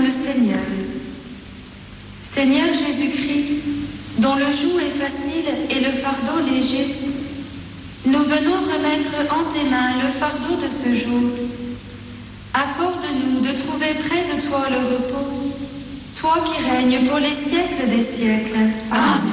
le Seigneur. Seigneur Jésus-Christ, dont le joug est facile et le fardeau léger, nous venons remettre en tes mains le fardeau de ce jour. Accorde-nous de trouver près de toi le repos, toi qui règnes pour les siècles des siècles. Amen.